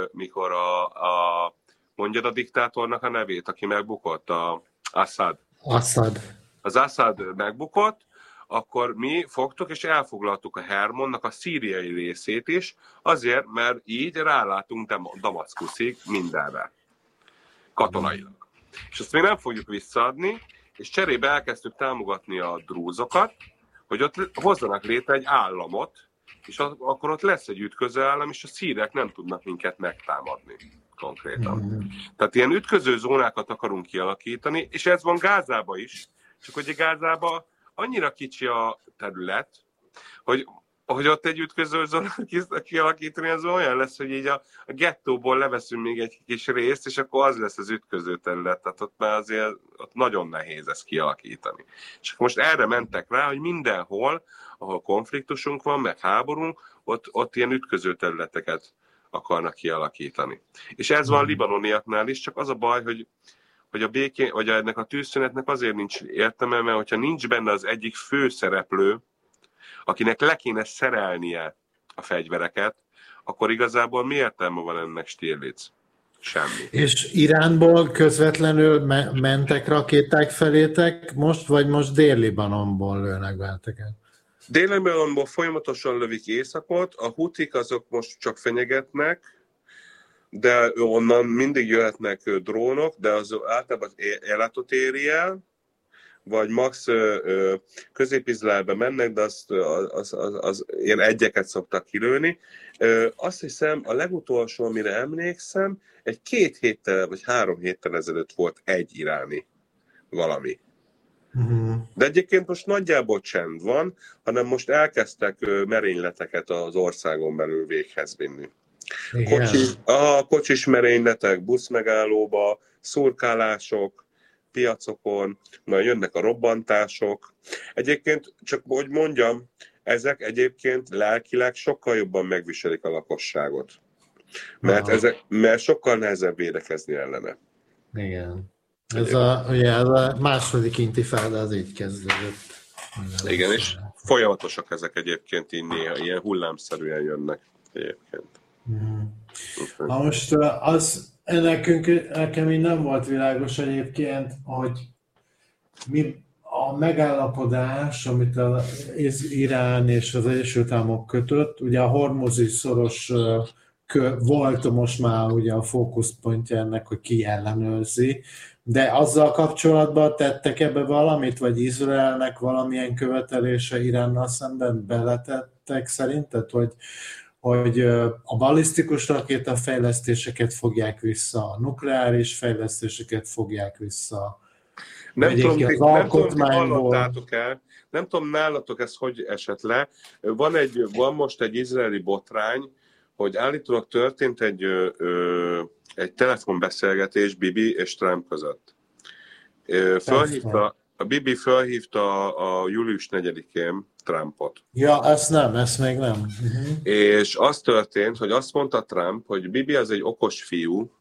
mikor mondjad a diktátornak a nevét, aki megbukott, Assad. Az Assad megbukott, akkor mi fogtuk és elfoglaltuk a Hermonnak a szíriai részét is, azért, mert így rálátunk Damaszkuszig mindenre, katonailag. És azt még nem fogjuk visszaadni, és cserébe elkezdtük támogatni a drúzokat, hogy ott hozzanak létre egy államot, és akkor ott lesz egy ütköző állam, és a szírek nem tudnak minket megtámadni konkrétan. Tehát ilyen ütköző zónákat akarunk kialakítani, és ez van Gázában is, csak hogy Gázában annyira kicsi a terület, hogy ott egy ütköző zónát kialakítani, az olyan lesz, hogy így a gettóból leveszünk még egy kis részt, és akkor az lesz az ütköző terület. Tehát ott már azért ott nagyon nehéz ezt kialakítani. És most erre mentek rá, hogy mindenhol, ahol konfliktusunk van, meg háborunk, ott ilyen ütköző területeket akarnak kialakítani. És ez van a libanoniaknál is, csak az a baj, hogy a békén, vagy ennek a tűzszünetnek azért nincs értelme, mert hogyha nincs benne az egyik főszereplő, akinek le kéne szerelnie a fegyvereket, akkor igazából mi értelme van ennek, Stirlitz? Semmi. És Iránból közvetlenül mentek rakéták felétek most, vagy most Dél-Libanonból lőnek benneteket? Dél-Libanonból folyamatosan lövik északot, a hutik azok most csak fenyegetnek, de onnan mindig jöhetnek drónok, de az általában ellátót éri el, vagy max középizraelbe mennek, de az ilyen egyeket szoktak kilőni. Azt hiszem, a legutolsó, amire emlékszem, egy 2 héttel, vagy 3 héttel ezelőtt volt egy iráni valami. De egyébként most nagyjából csend van, hanem most elkezdtek merényleteket az országon belül véghez vinni. Kocsis merényletek, buszmegállóba, szurkálások, piacokon, majd jönnek a robbantások. Egyébként, csak hogy mondjam, ezek egyébként lelkileg sokkal jobban megviselik a lakosságot. Mert sokkal nehezebb védekezni ellene. Igen. Ez a második intifáda az így kezdődött. Igen, és folyamatosak ezek egyébként, így néha ilyen hullámszerűen jönnek egyébként. Most nekem így nem volt világos egyébként, hogy a megállapodás, amit az Irán és az Egyesült Államok kötött, ugye a Hormuzi szoros volt most már ugye a fókuszpontja ennek, hogy ki ellenőrzi, de azzal kapcsolatban tettek ebbe valamit, vagy Izraelnek valamilyen követelése Iránnal szemben beletettek szerinted, hogy a balisztikus rakétafejlesztéseket fogják vissza, a nukleáris fejlesztéseket fogják vissza. Nem tudom, nálatok ez hogy esett le. Van most egy izraeli botrány, hogy állítólag történt egy telefonbeszélgetés Bibi és Trump között. A Bibi felhívta a július 4-én Trumpot. Ja, ezt még nem. És az történt, hogy azt mondta Trump, hogy Bibi az egy okos fiú,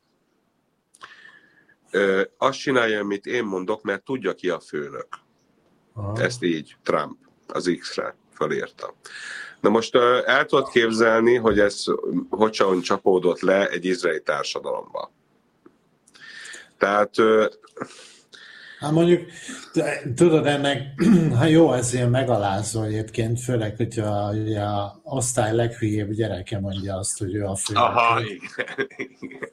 azt csinálja, amit én mondok, mert tudja ki a főnök. Ezt így Trump az X-re felírta. Na most el tudod képzelni, hogy ez hogyan csapódott le egy izraeli társadalomba. Tehát... Hát mondjuk, tudod, ennek, jó, ez ilyen megalázó egyébként, főleg, hogyha a osztály leghülyébb gyereke mondja azt, hogy ő a főnök. Aha, igen.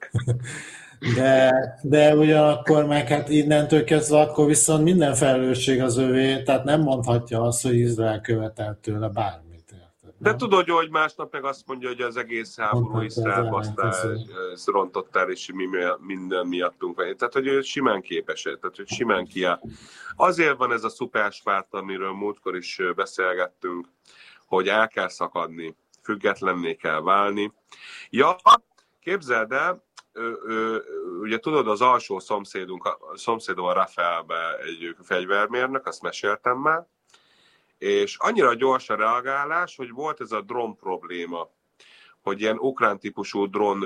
De ugyanakkor meg hát innentől kezdve akkor viszont minden felelősség az övé, tehát nem mondhatja azt, hogy Izrael követelt tőle bármit. De tudod, hogy másnap meg azt mondja, hogy az egész háború Izrael rontott el, és minden miattunk van. Tehát, hogy ő simán képes, tehát, hogy simán kiáll. Azért van ez a szuperspárt, amiről múltkor is beszélgettünk, hogy el kell szakadni, függetlenné kell válni. Ja, képzeld el, ugye tudod, az alsó szomszédom a Rafaelbe egy fegyvermérnök, azt meséltem már, és annyira gyors a reagálás, hogy volt ez a drón probléma, hogy ilyen ukrán típusú drón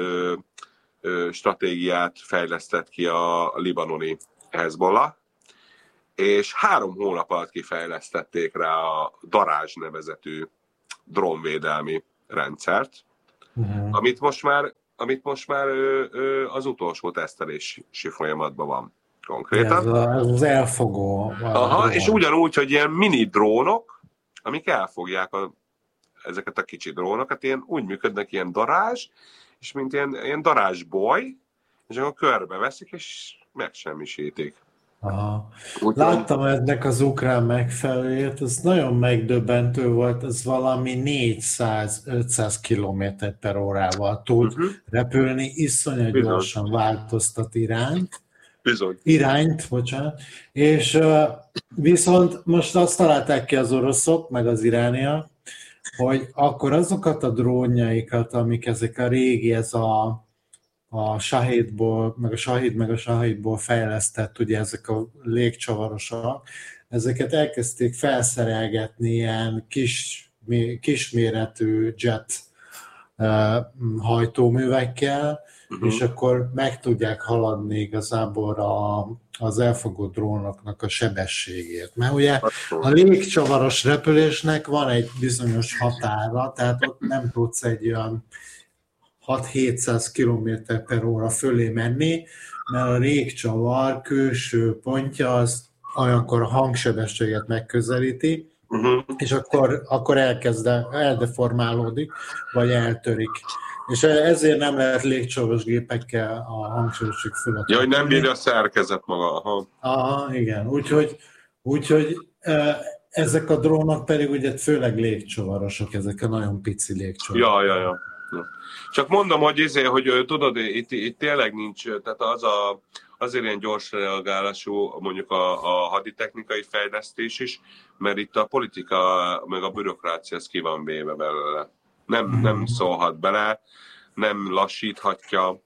stratégiát fejlesztett ki a libanoni Hezbollah, és 3 hónap alatt kifejlesztették rá a Darázs nevezetű drónvédelmi rendszert, amit most már amit most már az utolsó tesztelési folyamatban van konkrétan. Ez az elfogó. Aha, és ugyanúgy, hogy ilyen mini drónok, amik elfogják ezeket a kicsi drónokat, ilyen úgy működnek, ilyen darázs, és mint ilyen darázsboly, és akkor körbeveszik, és megsemmisítik. Aha. Láttam ennek az ukrán megfelelőjét, ez nagyon megdöbbentő volt, ez valami 400-500 km/órával tud repülni, iszonyat gyorsan változtat irányt. Irányt, bocsánat. És viszont most azt találták ki az oroszok, meg az irániak, hogy akkor azokat a drónjaikat, amik ezek a régi, ez a Shahidból, meg a Shahidból fejlesztett, ugye ezek a légcsavarosak, ezeket elkezdték felszerelgetni ilyen kisméretű jet hajtóművekkel, és akkor meg tudják haladni igazából az elfogó drónoknak a sebességét. Mert ugye a légcsavaros repülésnek van egy bizonyos határa, tehát ott nem tudsz egy olyan 6-700 km/h fölé menni, mert a légcsavar külső pontja az olyankor a hangsebességet megközelíti, és akkor eldeformálódik, vagy eltörik. És ezért nem lehet légcsavaros gépekkel a hangsebesség fölött. Ja, hogy nem bírja a szerkezet maga. Aha, igen. Úgyhogy ezek a drónok pedig ugye főleg légcsavarosok, ezek a nagyon pici légcsavarosok. Ja. Csak mondom, hogy tudod, itt tényleg nincs, tehát azért ilyen gyors reagálású mondjuk a haditechnikai fejlesztés is, mert itt a politika meg a bürokrácia ez ki van véve belőle. Nem szólhat bele, nem lassíthatja.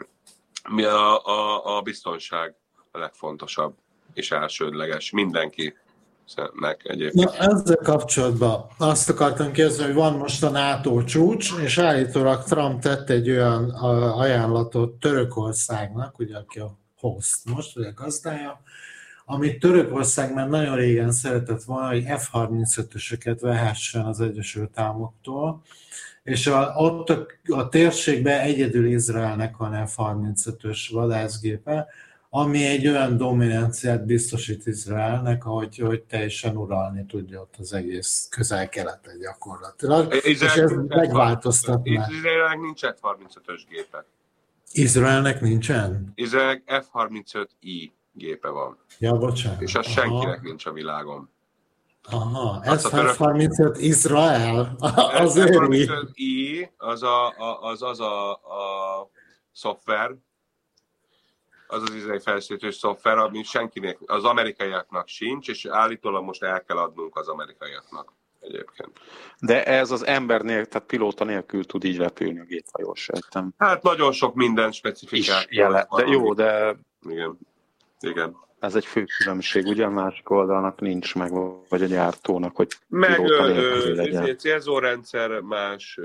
A biztonság a legfontosabb és elsődleges mindenki. Na, ezzel kapcsolatban azt akartam kérdezni, hogy van most a NATO csúcs, és állítólag Trump tett egy olyan ajánlatot Törökországnak, ugye aki a host most, vagy a gazdája, amit Törökország már nagyon régen szeretett volna, hogy F-35-ösöket vehessen az Egyesült Államoktól, és ott a térségben egyedül Izraelnek van F-35-ös vadászgépe, ami egy olyan dominanciát biztosít Izraelnek, hogy teljesen uralni tudja ott az egész közel-keletet gyakorlatilag. És ez megváltoztat már. Izraelnek nincs F-35-ös gépe. Izraelnek nincsen? Izraelnek F-35i gépe van. Ja, bocsánat. És az senkinek nincs a világon. Aha, ez F-35 Izrael? Az F-35i az a szoftver, az izraeli fejlesztős szoftver, ami senkinek, az amerikaiaknak sincs, és állítólag most el kell adnunk az amerikaiaknak egyébként. De ez az ember nélkül, tehát pilóta nélkül tud így repülni a gép, ha jól sejtem. Hát nagyon sok minden specifikát. De jó, de... Igen. Ez egy fő különbség, ugye a másik oldalnak nincs meg, vagy a gyártónak, hogy meg pilóta nélkül legyen. Célzórendszer más,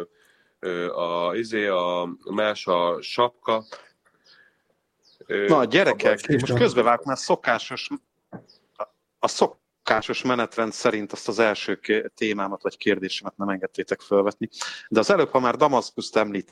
más a sapka. Na, gyerekek, most közbevágok, mert szokásos menetrend szerint azt az első témámat vagy kérdésemet nem engedtétek felvetni. De az előbb, ha már Damaszkuszt említ,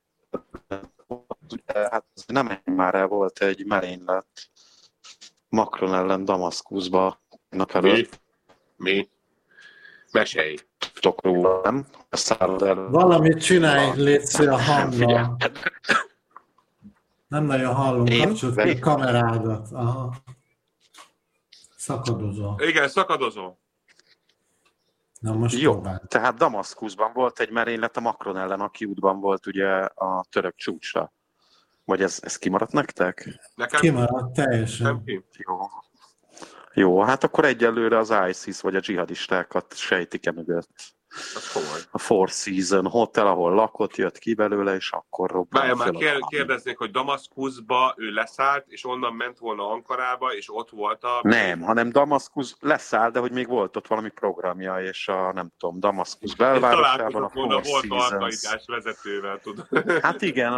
hát nem már volt egy merénylet Macron ellen Damaszkuszba nap előtt. Mi? Mesélj. Tudok róla, nem? Valamit csinálj, légy a hangban. Nem nagyon hallom, kapcsolt a kamerádat. Aha. Szakadozó. Igen, szakadozó. Na most jó, próbál. Tehát Damaszkuszban volt egy merénylet a Macron ellen, aki útban volt ugye a török csúcsra. Vagy ez kimaradt nektek? Nekem kimaradt teljesen. Jó, hát akkor egyelőre az ISIS vagy a dzsihadistákat sejtik mögött. A Four Seasons Hotel, ahol lakott, jött ki belőle, és akkor robbant. Már kérdeznék, hogy Damaszkuszba ő leszállt, és onnan ment volna Ankarába, és ott volt a... Nem, hanem Damaszkusz leszállt, de hogy még volt ott valami programja, és nem tudom, Damaszkusz belvárosában a Four Seasons. Volt alkaidás vezetővel, tudod. Hát igen,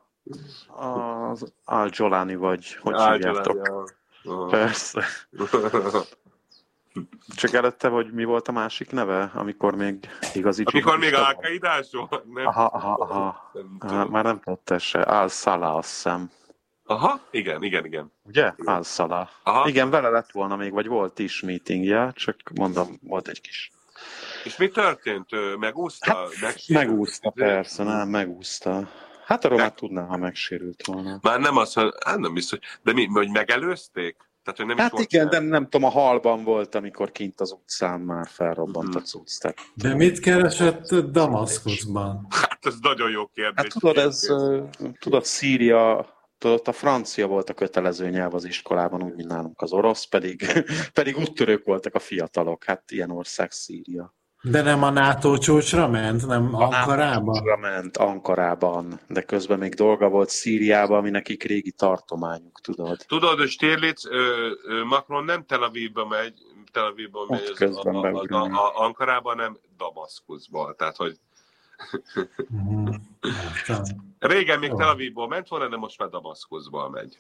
az Al-Jolani vagy, hogy hívjátok. Persze. Csak előtte, hogy mi volt a másik neve, amikor még igazi... Amikor még Al-Qaidás volt? Már nem tudta se. Al-Salah, azt hiszem. Aha, igen. Ugye? Al-Salah. Igen, vele lett volna még, vagy volt is meetingje, csak mondom, volt egy kis... És mi történt? Megúszta? Hát, megúszta, persze, nem, megúszta. Hát arról már tudná, ha megsérült volna. Már nem azt, hát nem biztos, de hogy megelőzték? Tehát, hogy nem hát igen, de nem tudom, a halban volt, amikor kint az utcán már felrobbant a cucc. Tehát... De mit keresett Damaszkuszban? Hát ez nagyon jó kérdés. Hát tudod, Szíria, tudod, a francia volt a kötelező nyelv az iskolában, úgy, mint nálunk az orosz, pedig úttörők voltak a fiatalok. Hát ilyen ország Szíria. De nem a NATO csúcsra ment, nem Ankarában? NATO ment Ankarában, de közben még dolga volt Szíriában, ami nekik régi tartományuk, tudod. Tudod, hogy Stirlitz, Macron nem Tel Avivba megy Ankarában, nem Damaszkuszból. Tehát, hogy régen még Tel Avivból ment volna, de most már Damaszkuszból megy.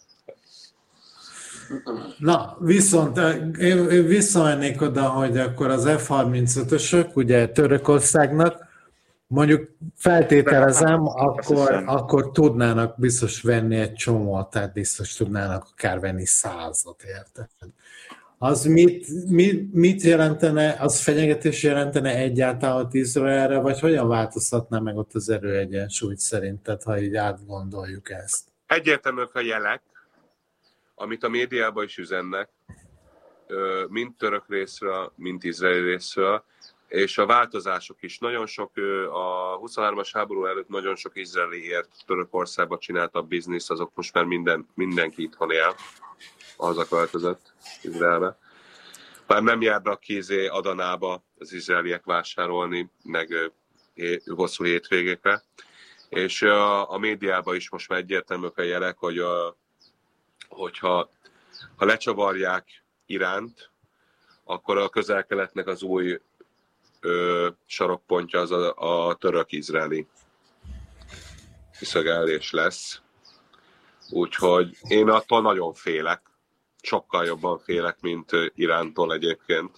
Na, viszont én visszamennék oda, hogy akkor az F-35-ösök, ugye Törökországnak, mondjuk feltételezem, akkor tudnának biztos venni egy csomót, tehát biztos tudnának akár venni 100-at, érted? Az mit jelentene, az fenyegetés jelentene egyáltalán Izraelre, vagy hogyan változtatná meg ott az erőegyensúlyt szerinted, ha így átgondoljuk ezt? Egyértelműek a jelek, amit a médiában is üzennek, mind török részről, mind izraeli részről, és a változások is. Nagyon sok, a 23-as háború előtt nagyon sok izraeli ért Törökországba csinálta a biznisz, azok most már mindenki itthon él, hazaköltözött Izraelbe. Már nem járnak ki Adanába az izraeliek vásárolni, meg hosszú hétvégékre. És a médiában is most már egyértelműek a jelek, hogyha lecsavarják Iránt, akkor a közel-keletnek az új sarokpontja az a török-izraeli kiszögelés lesz. Úgyhogy én attól nagyon félek. Sokkal jobban félek, mint Irántól egyébként.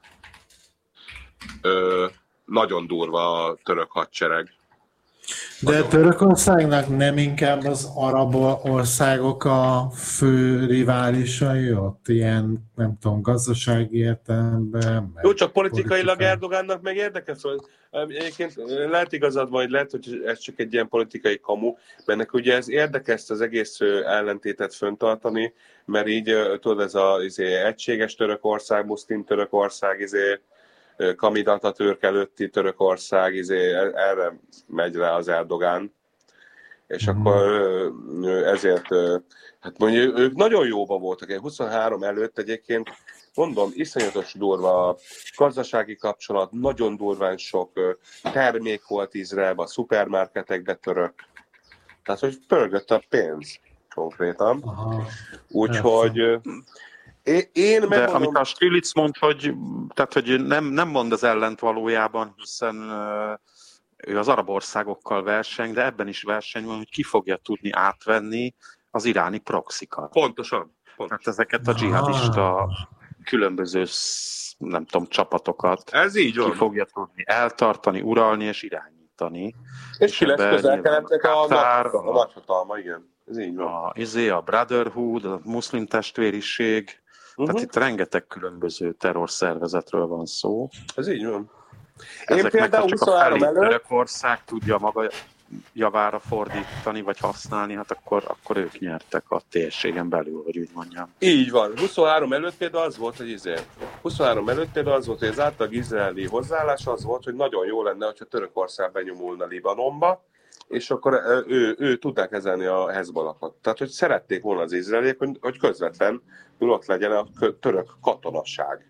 Nagyon durva a török hadsereg. De Törökországnak nem inkább az arab országok a fő riválisai ott, ilyen, nem tudom, gazdasági értelemben? Jó, csak politikailag Erdogánnak meg érdekes, hogy egyébként lehet igazad, vagy lehet, hogy ez csak egy ilyen politikai kamu, mert neki ugye ez érdekes az egész ellentétet föntartani, mert így tudod, ez az egységes Törökország, muszlim Törökország, Kamil Atatürk előtti Törökország, erre megy rá az Erdogán. És akkor ezért, hát mondjuk ők nagyon jóban voltak. 23 előtt egyébként, mondom, iszonyatos durva a gazdasági kapcsolat, nagyon durván sok termék volt Izraelben, a szupermarketekben török. Tehát, hogy pörgött a pénz konkrétan. Úgyhogy... De amit a Stirlitz mond, hogy nem mond az ellent valójában, hiszen ő az arab országokkal verseng, de ebben is verseny van, hogy ki fogja tudni átvenni az iráni proxikat. Pontosan. Tehát ezeket a dzsihadista különböző, nem tudom, csapatokat ez így van. Ki fogja tudni eltartani, uralni és irányítani. És ki lesz közel-keletnek a nagyhatalma, igen. Ez így van. A Brotherhood, a muszlim testvériség, tehát itt rengeteg különböző terrorszervezetről van szó. Ez így van. Ezeknek csak a felé Törökország tudja maga javára fordítani, vagy használni, hát akkor ők nyertek a térségen belül, hogy úgy mondjam. Így van. 23 előtt például az volt, hogy az átlag izraeli hozzáállás az volt, hogy nagyon jó lenne, hogyha Törökország benyomulna Libanonba, és akkor ő tudná kezelni a Hezbollahot. Tehát, hogy szerették volna az izraeliek, hogy közvetlenül ott legyen a török katonaság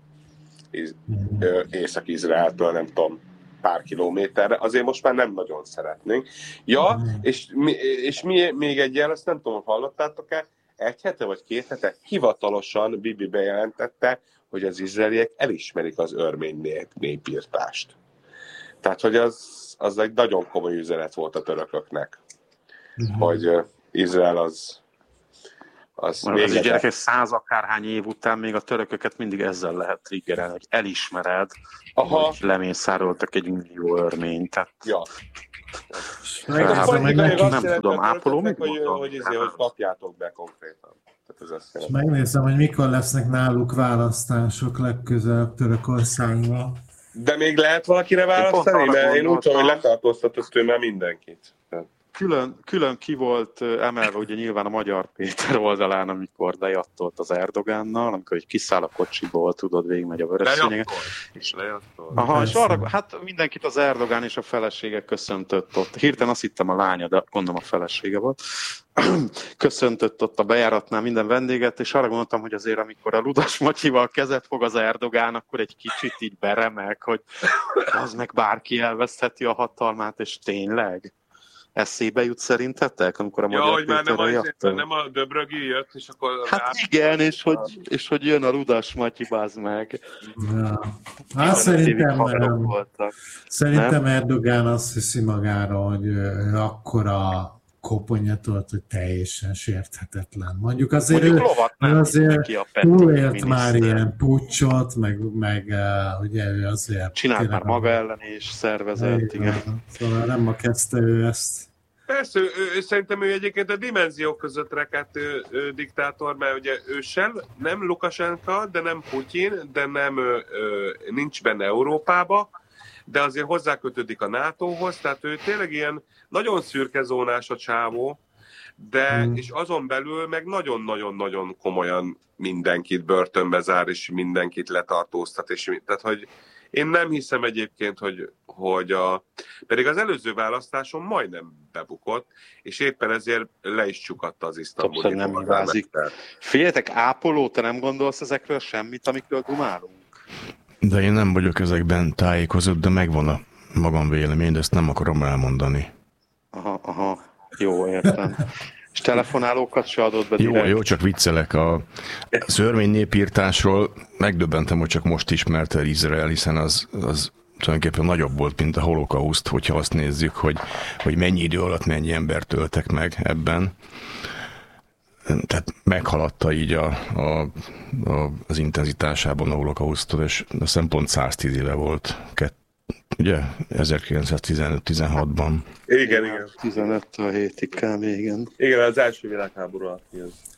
Észak-Izraeltől, nem tudom, pár kilométerre. Azért most már nem nagyon szeretnénk. Ja, és még egy jel, azt nem tudom, hallottátok-e, egy hete vagy 2 hete hivatalosan Bibi bejelentette, hogy az izraeliek elismerik az örmény népírtást. Tehát, hogy az egy nagyon komoly üzenet volt a törököknek, hogy Izrael az Az így gyerekek 100 akárhány év után még a törököket mindig ezzel lehet triggerelni, hogy elismered, hogy lemészároltak 1 millió örményt. Tehát... Ja. Nem tudom, ápoló mit mondom? Hogy kapjátok be konkrétan. És megnézem, hogy mikor lesznek náluk választások legközelebb Törökországban. De még lehet valakire választani? Mert én úgy tudom, hogy letartóztatott ő már mindenkit. Külön ki volt emelve ugye nyilván a Magyar Péter oldalán, amikor lejattolt az Erdogánnal, amikor egy kiszáll a kocsiból, tudod, végigmegy a vörös szőnyeget. Aha, és arra, hát mindenkit az Erdogán és a felesége köszöntött ott. Hirtelen azt hittem a lánya, de gondolom a felesége volt. Köszöntött ott a bejáratnál minden vendéget, és arra gondoltam, hogy azért, amikor a Ludas Matyival kezet fog az Erdogán, akkor egy kicsit így beremeg, hogy az meg bárki elvesztheti a hatalmát, és tényleg? Eszébe jut szerintetek, amikor a Magyar Péterre jöttem? Nem a Döbrögi jött, és akkor... Hát igen, és hogy jön a Ludas Matyi, bázd meg. Ja. Hát szerintem nem. Szerintem Erdogán azt hiszi magára, hogy akkora koponyatolt, hogy teljesen sérthetetlen. Mondjuk azért túlélt már ilyen puccsot, meg ugye ő azért... Csinált már maga ellen is szervezett, igen. Szóval nem ma kezdte ő ezt. Persze, szerintem ő egyébként a dimenziók között rekedt diktátor, mert ugye ő sem, nem Lukasenka, de nem Putyin, de nem nincs benne Európába, de azért hozzákötődik a NATO-hoz, tehát ő tényleg ilyen nagyon szürke zónás a csávó, de és azon belül meg nagyon-nagyon-nagyon komolyan mindenkit börtönbe zár, és mindenkit letartóztat, és tehát, hogy én nem hiszem egyébként, hogy pedig az előző választáson majdnem bebukott, és éppen ezért le is csukatta az isztambuli. Nem hibázik. Figyeljetek, ápoló, te nem gondolsz ezekről semmit, amikről dumálunk? De én nem vagyok ezekben tájékozott, de megvan a magam vélemény, de ezt nem akarom elmondani. Aha, jó, értem. És telefonálókat se adott be direkt? Jó, csak viccelek. Az örmény népírtásról megdöbbentem, hogy csak most ismerte Izrael, hiszen az tulajdonképpen nagyobb volt, mint a holokauszt, hogyha azt nézzük, hogy mennyi idő alatt mennyi embert öltek meg ebben. Tehát meghaladta így az intenzitásában a holokausztot, és azt hiszem pont 110 éve volt, ugye? 1915-16-ban. Igen. 15-től 7-ig kb. Igen. Igen, az első világháború alatt.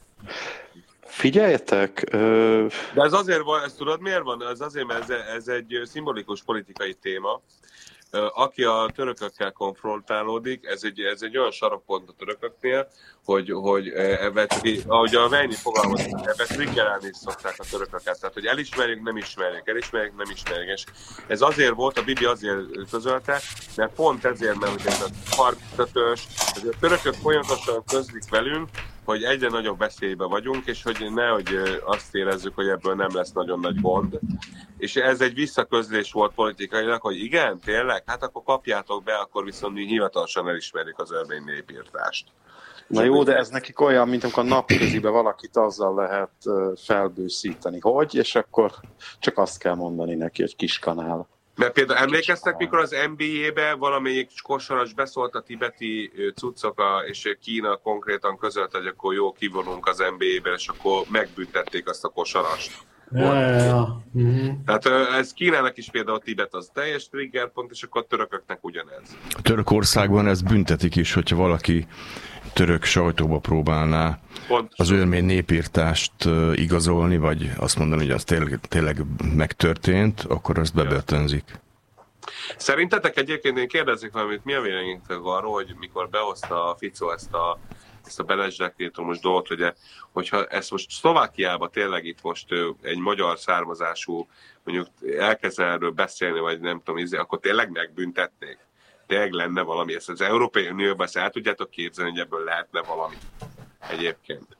Figyeljetek! De ez azért van, ezt tudod miért van? Ez azért, mert ez egy szimbolikus politikai téma. Aki a törökökkel konfrontálódik, ez egy olyan sarokpont a törököknél, hogy ahogy a Vejni fogalmazik, ebben triggerelni is szokták a törököket, tehát hogy elismerjük, nem ismerjük, és ez azért volt, a Bibi azért közölte, mert pont ezért, mert ez a 35-ös, a törökök folyamatosan közlik velünk, hogy egyre nagyobb veszélybe vagyunk, és hogy nehogy azt érezzük, hogy ebből nem lesz nagyon nagy gond. És ez egy visszaközlés volt politikailag, hogy igen, tényleg, hát akkor kapjátok be, akkor viszont mi hivatalosan elismerjük az örmény népírtást. Na jó, de ez nekik olyan, mint amikor napközibe valakit azzal lehet felbőszíteni, hogy, és akkor csak azt kell mondani neki, hogy kiskanál. Mert például emlékeztek, mikor az NBA-be valamelyik kosaras beszólt a tibeti cuccok, és Kína konkrétan közölt, hogy akkor jó, kivonunk az NBA-be, és akkor megbüntették azt a kosarast. Ja. Tehát ez Kínának is például Tibet az teljes triggerpont, és akkor a törököknek ugyanez. A Törökországban ezt büntetik is, hogyha valaki török sajtóba próbálná az örmény népírtást igazolni, vagy azt mondani, hogy az tényleg megtörtént, akkor azt bebörtönzik. Szerintetek egyébként én kérdezzük valamit, mi a véleményetek arról, hogy mikor behozta a Fico ezt a Benes dekrétumos dolgot, ugye, hogyha ezt most Szlovákiában tényleg itt most egy magyar származású, mondjuk elkezd erről beszélni, vagy nem tudom, akkor tényleg megbüntetnék? Tényleg lenne valami, ezt az Európai Unióban ezt el tudjátok képzelni, hogy ebből lehetne valami egyébként?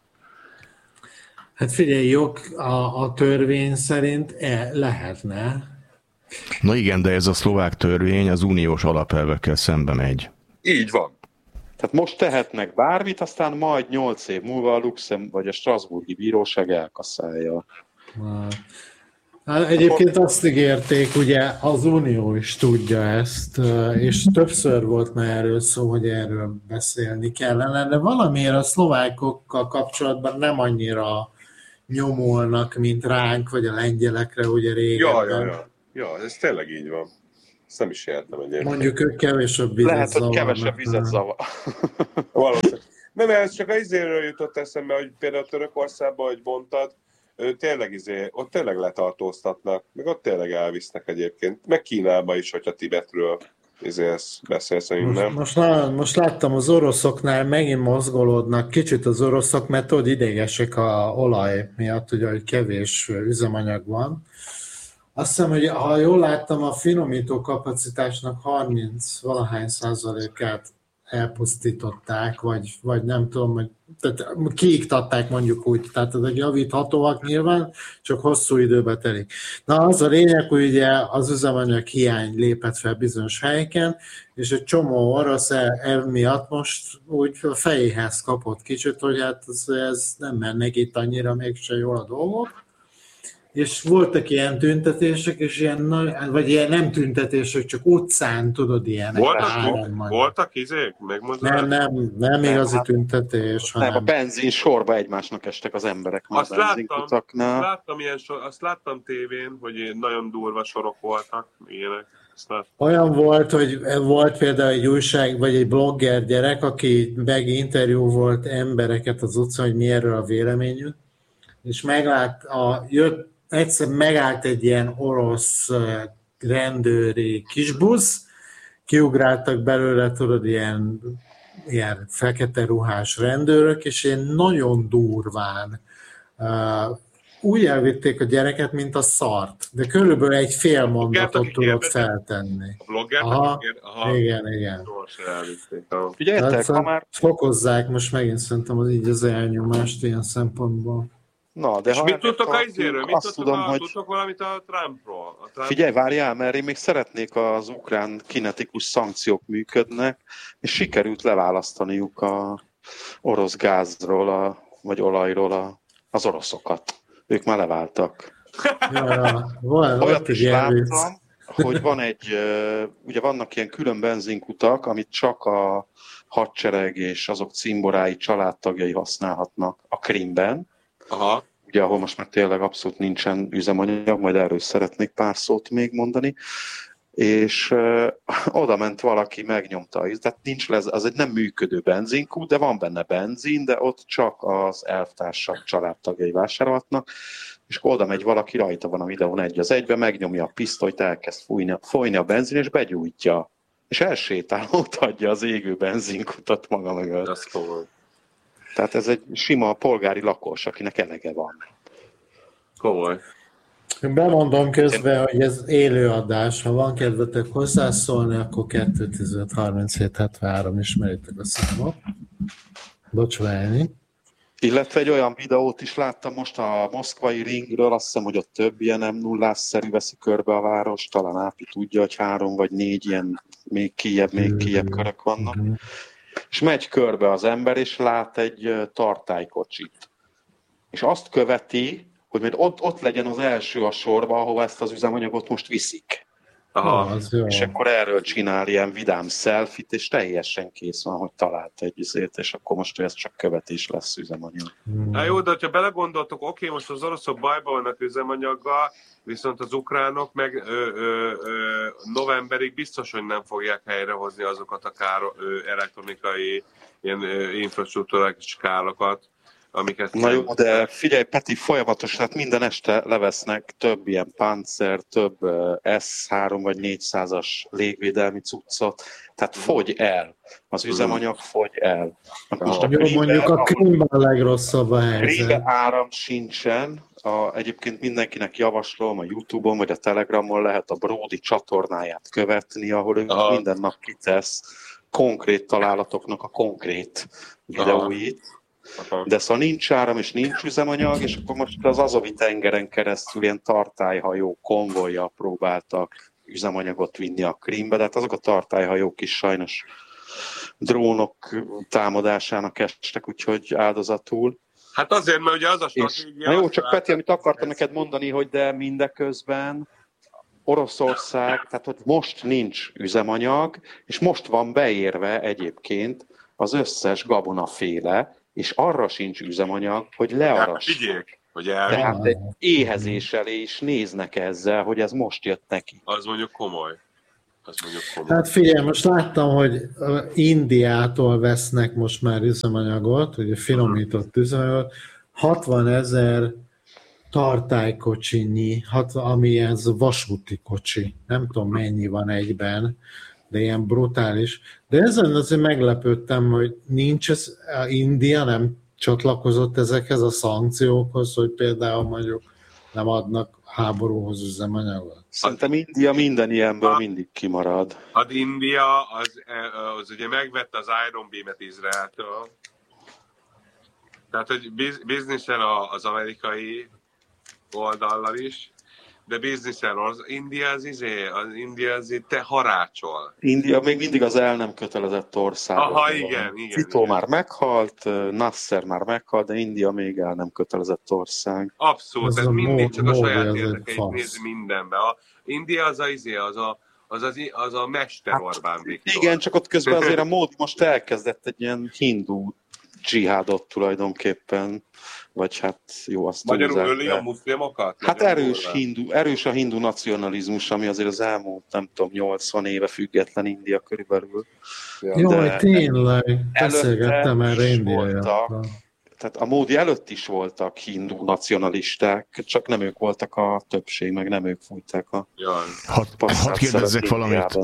Hát figyelj, a törvény szerint lehetne. Na igen, de ez a szlovák törvény az uniós alapelvekkel szembe megy. Így van. Tehát most tehetnek bármit, aztán majd 8 év múlva a Luxemburg vagy a Strasbourgi Bíróság elkasszálja. Hát egyébként azt ígérték, ugye az Unió is tudja ezt, és többször volt már erről szó, hogy erről beszélni kellene, de valamiért a szlovákokkal kapcsolatban nem annyira nyomolnak, mint ránk, vagy a lengyelekre, ugye régebben. Ja, ez tényleg így van. Ezt nem is értem egyébként. Mondjuk ők kevesebb vizet lehet, hogy kevesebb vizet zavar. Valószínűleg. Nem, ez csak az izéről jutott eszembe, hogy például Törökországban, hogy mondtad, tényleg ott tényleg letartóztatnak, meg ott tényleg elvisznek egyébként. Meg Kínában is, hogyha Tibetről beszélsz, nem? Most láttam, az oroszoknál megint mozgolódnak kicsit az oroszok, mert ott idegesek a olaj miatt, ugye, hogy kevés üzemanyag van. Azt hiszem, hogy ha jól láttam, a finomító kapacitásnak 30-valahány% elpusztították, vagy nem tudom, hogy tehát kiiktatták mondjuk úgy, tehát ezek javíthatóak nyilván, csak hosszú időbe telik. Na az a lényeg, hogy ugye az üzemanyag hiány lépett fel bizonyos helyeken, és egy csomó orosz miatt most úgy a fejéhez kapott kicsit, hogy hát ez nem mennek itt annyira mégse jól a dolgok. És voltak ilyen tüntetések, és vagy ilyen nem tüntetések, csak utcán, tudod, ilyenek. Voltak izék? Nem igazi tüntetés. Nem, a benzin sorba egymásnak estek az emberek. Azt láttam tévén, hogy nagyon durva sorok voltak, ilyenek. Olyan volt, hogy volt például egy újság, vagy egy blogger gyerek, aki meginterjú volt embereket az utcán, hogy mi erről a véleményük, és egyszer megállt egy ilyen orosz rendőri kisbusz, kiugráltak belőle, tudod, ilyen fekete ruhás rendőrök, és ilyen nagyon durván úgy elvitték a gyereket, mint a szart, de körülbelül egy fél mondatot tudott feltenni. A blogger? Igen. Figyeljetek, ha már... Fokozzák most megint szerintem az elnyomást ilyen szempontból. Na, de és mit tudtok a izéről? Tudtok valamit a Trumpról? Figyelj, várjál, mert én még szeretnék, az ukrán kinetikus szankciók működnek, és sikerült leválasztaniuk az orosz gázról, vagy olajról az oroszokat. Ők már leváltak. Olyat is láttam, hogy van ugye vannak ilyen külön benzinkutak, amit csak a hadsereg és azok cimborái, családtagjai használhatnak a Krimben. Aha. Ugye, ahol most már tényleg abszolút nincsen üzemanyag, majd erről szeretnék pár szót még mondani, és oda ment valaki, megnyomta, tehát nincs az egy nem működő benzinkút, de van benne benzin, de ott csak az elvtársak, családtagjai vásárolhatnak, és oda megy valaki, rajta van a videón 1:1, megnyomja a pisztolyt, elkezd folyni a benzin, és begyújtja, és elsétál, ott adja az égő benzinkutat maga mögött. Ez komoly. Tehát ez egy sima polgári lakos, akinek elege van. Komoly. Bemondom közben, hogy ez élő adás. Ha van kedvetek hozzászólni, akkor 215 37 73 ismeritek a számot. Bocs, Vajni. Illetve egy olyan videót is láttam most a moszkvai ringről, azt hiszem, hogy ott több ilyen M0-szerű veszi körbe a város, talán Ápi tudja, hogy 3 vagy 4 ilyen még kijebb körök vannak. És megy körbe az ember, és lát egy tartálykocsit. És azt követi, hogy majd ott legyen az első a sorba, ahova ezt az üzemanyagot most viszik. Aha. És akkor erről csinál ilyen vidám selfie-t, és teljesen kész van, hogy talált egy izét, és akkor most ez csak követés lesz üzemanyag. Na jó, de ha belegondoltok, oké, most az oroszok bajban vannak üzemanyaggal, viszont az ukránok meg novemberig biztos, hogy nem fogják helyrehozni azokat a elektronikai ilyen infrastruktúrális károkat, amiket... Na jó, de figyelj, Peti, folyamatos, tehát minden este levesznek több ilyen Panzer, több S3 vagy 400-as légvédelmi cuccot, tehát fogy el. Az üzemanyag fogy el. Most mondjuk a Krímben a legrosszabb a helyzet. Krímben áram sincsen. Egyébként mindenkinek javaslom, a YouTube-on vagy a Telegramon lehet a Brody csatornáját követni, ahol ő minden nap kitesz konkrét találatoknak a konkrét videóit. De szóval nincs áram és nincs üzemanyag, és akkor most az Azovi tengeren keresztül ilyen tartályhajó konvojjal próbáltak üzemanyagot vinni a Krímbe, de hát azok a tartályhajók is sajnos drónok támadásának estek, úgyhogy áldozatul. Hát azért, mert ugye az a stratégia... Na jó, csak Peti, amit akartam neked mondani, hogy de mindeközben Oroszország, tehát hogy most nincs üzemanyag, és most van beérve egyébként az összes gabonaféle, és arra sincs üzemanyag, hogy learass. Tehát egy éhezéssel is néznek ezzel, hogy ez most jött neki. Az mondjuk komoly. Hát figyelj, most láttam, hogy Indiától vesznek most már üzemanyagot, ugye finomított üzemanyagot, 60 000 tartálykocsinyi, ami ez vasúti kocsi. Nem tudom, mennyi van egyben, de ilyen brutális. De ezen azért meglepődtem, hogy nincs ez, India nem csatlakozott ezekhez a szankciókhoz, hogy például mondjuk nem adnak háborúhoz üzemanyagot. Szerintem India minden ilyenből mindig kimarad. Hát India az ugye megvette az Iron Beam-et Izraeltől. Tehát, hogy bizniszel az amerikai oldallal is, de bizniszel az India az te harácsol. India még mindig az el nem kötelezett ország. Aha, igen. Tito már meghalt, Nasser már meghalt, de India még el nem kötelezett ország. Abszolút, ez mindig csak a saját érdekeit nézi mindenbe. India az a Mester Orbán Viktor. Igen, csak ott közben azért a Módi most elkezdett egy ilyen hindu dzsihádot tulajdonképpen, vagy hát jó, azt magyarul öli a muszlimokat? Hát erős a hindu nacionalizmus, ami azért az elmúlt, nem tudom, 80 éve független India körülbelül. Jó, tényleg, beszélgettem erre Indiájában. Tehát a Módi előtt is voltak hindu nacionalisták, csak nem ők voltak a többség, meg nem ők fújták a Hadd kérdezzek valamit.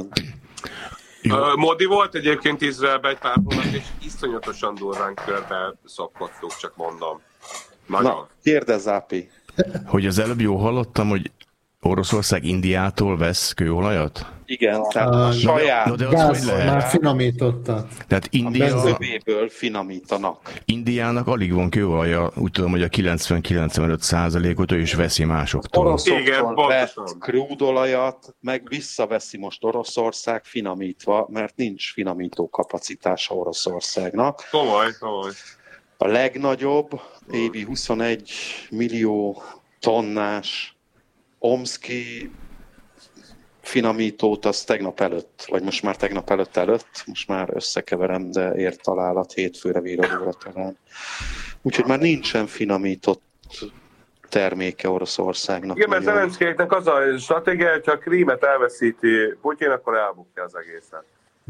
Módi volt egyébként Izraelben egy pár hónap, és iszonyatosan durván körbe szokottuk, csak mondom. Nagyon. Na, kérdezz, Ápi. Hogy az előbb jól hallottam, hogy Oroszország Indiától vesz kőolajat? Igen, tehát a saját gáz már finomítottat. Tehát India... A övéből finomítanak. Indiának alig van kőolaja, úgy tudom, hogy a 90-95%-ot ő is veszi másoktól. Oroszoktól vett krúdolajat, meg visszaveszi most Oroszország finomítva, mert nincs finomító kapacitása Oroszországnak. Komoly. A legnagyobb, évi 21 millió tonnás Omszki finomítót az tegnap előtt, vagy most már tegnap előtt, most már összekeverem, de ért találat, hétfőre víradóra talán. Úgyhogy már nincsen finomított terméke Oroszországnak. Igen, mert Zelenszkijnek az a stratégia, hogyha a Krímet elveszíti Putyin, akkor elbukja az egészet.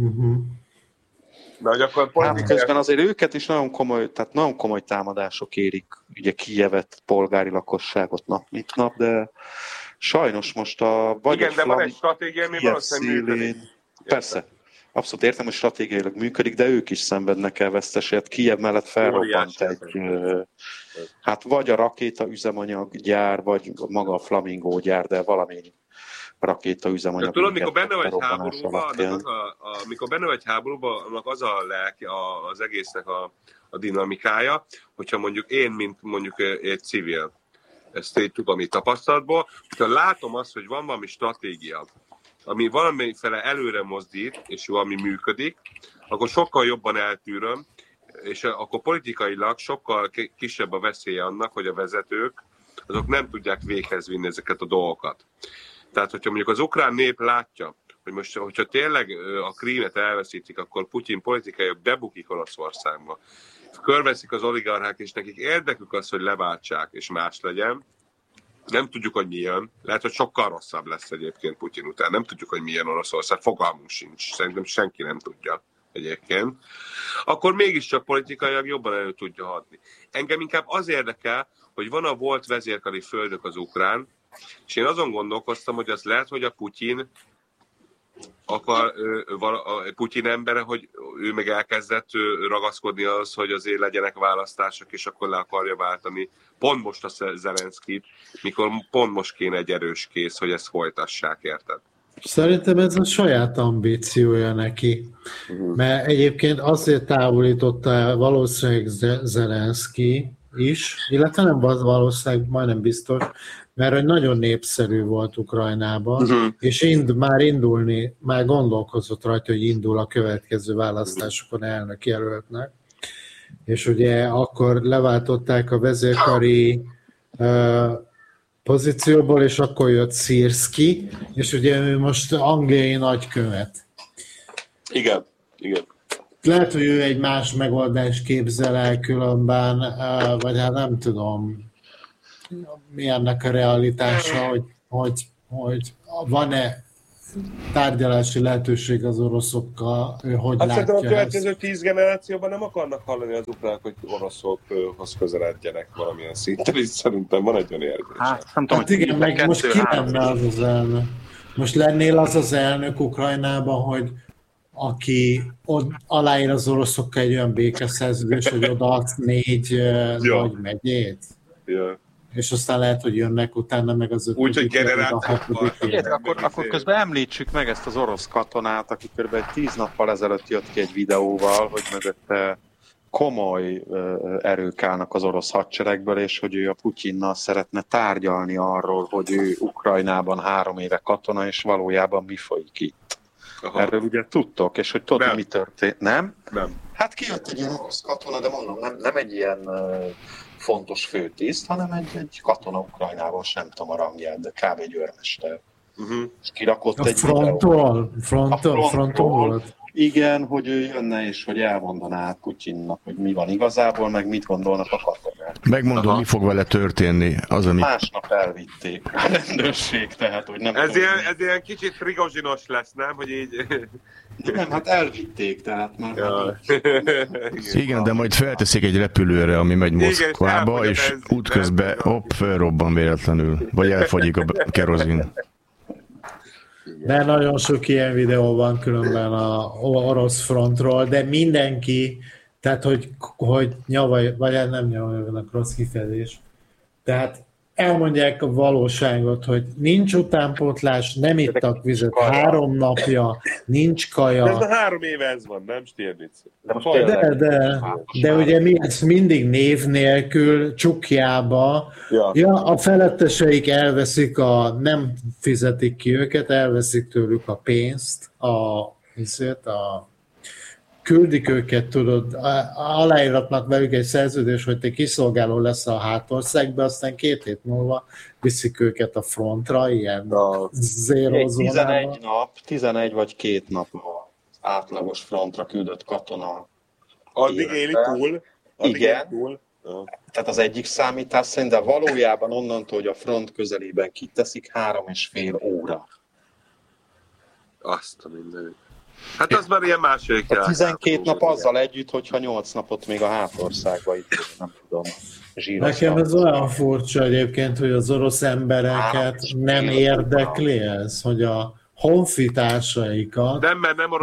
De hogy akkor közben azért őket is nagyon komoly támadások érik, ugye Kijevet, polgári lakosságot nap mint nap, de sajnos most igen, de van egy stratégia, ami valószínűleg működik. Persze, abszolút értem, hogy stratégiailag működik, de ők is szenvednek el veszteséget. Kijev mellett felrobbant egy, hát vagy a rakéta üzemanyaggyár, vagy maga a Flamingo gyár, de valami rakéta üzemanyag. Tudod, mikor benne vagy háborúban, annak az a lelke, az egésznek a dinamikája, hogyha mondjuk én, mint mondjuk egy civil, ezt én tudom itt tapasztalatból, hogyha látom azt, hogy van valami stratégia, ami valamiféle előre mozdít, és valami működik, akkor sokkal jobban eltűröm, és akkor politikailag sokkal kisebb a veszélye annak, hogy a vezetők azok nem tudják véghez vinni ezeket a dolgokat. Tehát, hogyha mondjuk az ukrán nép látja, hogy most, hogyha tényleg a Krímet elveszítik, akkor Putyin politikaiak bebukik Oroszországba. Körveszik az oligarchák, és nekik érdekük az, hogy leváltsák, és más legyen. Nem tudjuk, hogy mi jön. Lehet, hogy sokkal rosszabb lesz egyébként Putyin után. Nem tudjuk, hogy milyen Oroszország. Fogalmunk sincs. Szerintem senki nem tudja egyébként. Akkor mégiscsak politikailag jobban elő tudja hadni. Engem inkább az érdekel, hogy van a volt vezérkari földök az ukrán, és én azon gondolkoztam, hogy az lehet, hogy a Putyin Putyin embere, hogy ő meg elkezdett ragaszkodni az, hogy azért legyenek választások, és akkor le akarja váltani pont most a Zelenszkijt, mikor pont most kéne egy erős kész, hogy ezt folytassák, érted? Szerintem ez a saját ambíciója neki. Mert egyébként azért távolította el valószínűleg Zelenszkij is, illetve nem valószínűleg, majdnem biztos, mert hogy nagyon népszerű volt Ukrajnában, és már gondolkozott rajta, hogy indul a következő választásokon elnök jelöltnek. és ugye akkor leváltották a vezérkari pozícióból, és akkor jött Sirski, és ugye ő most angliai nagykövet. Igen. Lehet, hogy ő egy más megoldást képzel el különben, vagy hát nem tudom, mi ennek a realitása, hogy van-e tárgyalási lehetőség az oroszokkal, ő hogy látja szerintem a következő ezt? 10 generációban nem akarnak hallani az ukránok, hogy oroszokhoz közeledjenek valamilyen szinten, és szerintem van egy olyan érzés. Hát igen, meg most ki lenne az elnök? Most lennél az elnök Ukrajnában, hogy aki aláír az oroszokkal egy olyan békeszerződés, hogy odaadsz 4 nagy megyét? Ja. És aztán lehet, hogy jönnek utána meg az 5. Úgyhogy generációkkal. Akkor közben említsük meg ezt az orosz katonát, aki kb. 10 nappal ezelőtt jött ki egy videóval, hogy mögötte komoly erők állnak az orosz hadseregből, és hogy ő a Putyinnal szeretne tárgyalni arról, hogy ő Ukrajnában 3 éve katona, és valójában mi folyik itt. Aha. Erről ugye tudtok, és hogy tudod, mi történt, nem? Nem. Hát kijött egy ilyen orosz katona, de mondom, nem egy ilyen fontos főtiszt, hanem egy katona Ukrajnában, sem tudom a rangját, de kb. Egy őrmester. És kirakott a egy fronton volt. Igen, hogy ő jönne, és hogy elmondaná Putyinnak, hogy mi van igazából, meg mit gondolnak a katonák. Megmondom, mi fog vele történni. Az, ami... Másnap elvitték a rendőrség, tehát, hogy nem ez ilyen kicsit Prigozsinos lesz, nem? Hogy így... Nem, hát elvitték, tehát már... Ja. Igen, de majd felteszik egy repülőre, ami megy Moszkvába, és útközben felrobban véletlenül, vagy elfogyik a kerozin. De nagyon sok ilyen videó van különben a orosz frontról, de mindenki, tehát hogy nyavaj, vagy nem nyavajognak, rossz kifejezés. Tehát elmondják a valóságot, hogy nincs utánpótlás, nem ittak vizet 3 napja, nincs kaja. De ez a 3 éve ez van, nem Stirnitz? De ugye mi ezt mindig név nélkül, csukjába, a feletteseik elveszik nem fizetik ki őket, elveszik tőlük a pénzt, küldik őket, tudod, aláíratnak velük egy szerződés, hogy te kiszolgáló lesz a hátországba, aztán 2 hét múlva viszik őket a frontra, ilyen zéró zónába. 11 vagy 2 nap átlagos frontra küldött katona. Addig éli túl? Igen. Tehát az egyik számítás szerint, de valójában onnantól, hogy a front közelében kiteszik, 3,5 óra. Azt a mindenit. Hát az már ilyen második. 12 nap azzal együtt, hogyha 8 napot még a hátországba itt, nem tudom. Nekem ez olyan furcsa egyébként, hogy az orosz embereket nem érdekli ez, hogy a honfitársaikat... Nem, mert nem